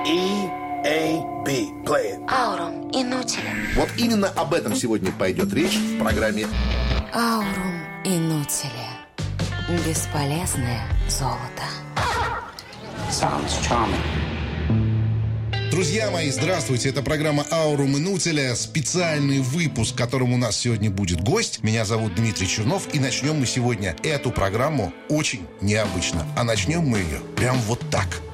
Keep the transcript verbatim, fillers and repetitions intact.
E A B. Play it. Аурум инутиле. Вот именно об этом сегодня пойдет речь в программе Аурум инутиле. Бесполезное золото. Sounds charming. Друзья мои, здравствуйте. Это программа «Аурум инутиля». Специальный выпуск, в котором у нас сегодня будет гость. Меня зовут Дмитрий Чернов. И начнем мы сегодня эту программу очень необычно. А начнем мы ее прям вот так.